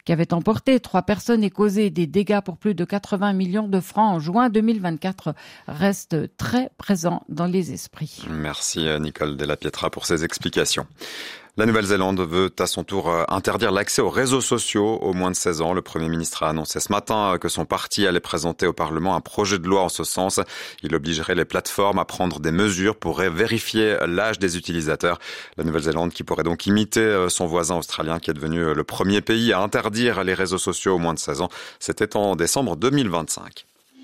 qui avait emporté 3 personnes et causé des dégâts pour plus de 80 millions de francs en juin 2024, reste très présent dans les esprits. Merci Nicole Della Pietra pour ces explications. La Nouvelle-Zélande veut à son tour interdire l'accès aux réseaux sociaux aux moins de 16 ans. Le Premier ministre a annoncé ce matin que son parti allait présenter au Parlement un projet de loi en ce sens. Il obligerait les plateformes à prendre des mesures pour vérifier l'âge des utilisateurs. La Nouvelle-Zélande qui pourrait donc imiter son voisin australien qui est devenu le premier pays à interdire les réseaux sociaux aux moins de 16 ans. C'était en décembre 2025.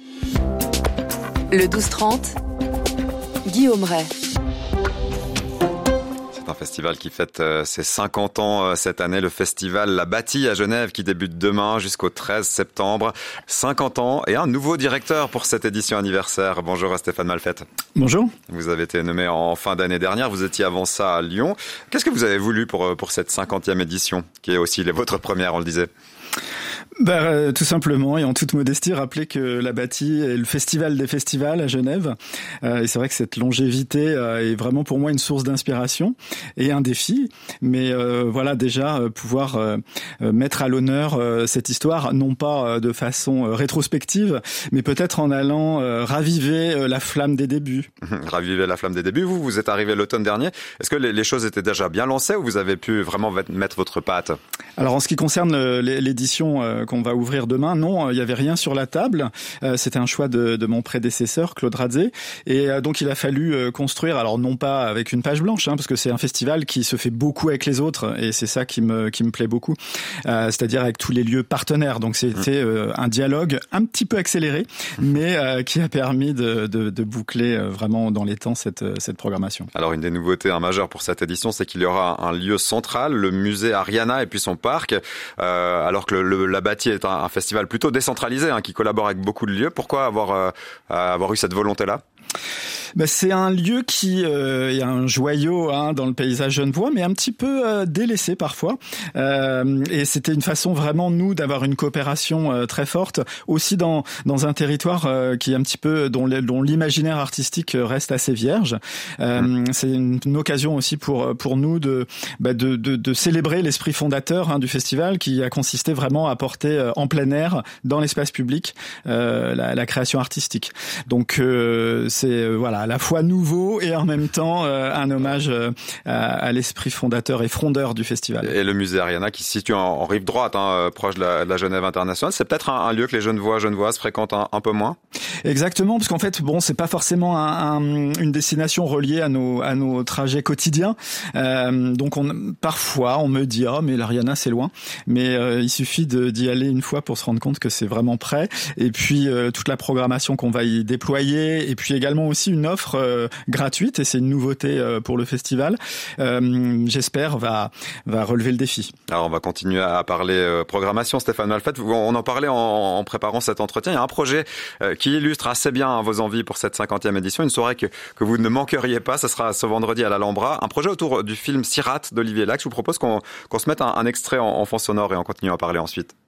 Le 12-30, Guillaume Ray. Un festival qui fête ses 50 ans cette année, le festival La Bâtie à Genève qui débute demain jusqu'au 13 septembre. 50 ans et un nouveau directeur pour cette édition anniversaire. Bonjour à Stéphane Malfette. Bonjour. Vous avez été nommé en fin d'année dernière, vous étiez avant ça à Lyon. Qu'est-ce que vous avez voulu pour cette 50e édition, qui est aussi votre première, on le disait ? Tout simplement et en toute modestie rappeler que la Bâtie est le festival des festivals à Genève et c'est vrai que cette longévité est vraiment pour moi une source d'inspiration et un défi, mais déjà pouvoir mettre à l'honneur cette histoire non pas de façon rétrospective mais peut-être en allant raviver la flamme des débuts. Raviver la flamme des débuts. Vous êtes arrivé l'automne dernier, est-ce que les choses étaient déjà bien lancées ou vous avez pu vraiment mettre votre patte ? Alors en ce qui concerne l'édition qu'on va ouvrir demain, non, il y avait rien sur la table. C'était un choix de mon prédécesseur Claude Radzé, et donc il a fallu construire. Alors non pas avec une page blanche, parce que c'est un festival qui se fait beaucoup avec les autres, et c'est ça qui me plaît beaucoup. C'est-à-dire avec tous les lieux partenaires. Donc c'était un dialogue un petit peu accéléré, mais qui a permis de boucler vraiment dans les temps cette programmation. Alors une des nouveautés majeures pour cette édition, c'est qu'il y aura un lieu central, le musée Ariana et puis son parc, alors que la Bâtie est un festival plutôt décentralisé qui collabore avec beaucoup de lieux. Pourquoi avoir eu cette volonté-là ? C'est un lieu qui est un joyau dans le paysage genevois, mais un petit peu délaissé parfois. Et c'était une façon vraiment, nous, d'avoir une coopération très forte, aussi dans un territoire qui est un petit peu dont l'imaginaire artistique reste assez vierge. C'est une occasion aussi pour nous de célébrer l'esprit fondateur du festival, qui a consisté vraiment à porter en plein air, dans l'espace public, la création artistique. Donc c'est à la fois nouveau et en même temps un hommage à l'esprit fondateur et frondeur du festival. Et le musée Ariana qui se situe en rive droite, proche de la Genève internationale, c'est peut-être un lieu que les Genevoises fréquentent un peu moins ? Exactement, parce qu'en fait, c'est pas forcément une destination reliée à nos trajets quotidiens. Donc parfois on me dit mais l'Ariana c'est loin, mais il suffit d'y aller une fois pour se rendre compte que c'est vraiment près. Et puis toute la programmation qu'on va y déployer, et puis également aussi une offre gratuite, et c'est une nouveauté pour le festival, j'espère va relever le défi. Alors on va continuer à parler programmation. Stéphane Malfette, on en parlait en préparant cet entretien, il y a un projet qui illustre assez bien vos envies pour cette 50e édition, une soirée que vous ne manqueriez pas, ça sera ce vendredi à l'Alhambra, un projet autour du film Sirate d'Olivier Lac. Je vous propose qu'on se mette un extrait en fond sonore et on continue à parler ensuite.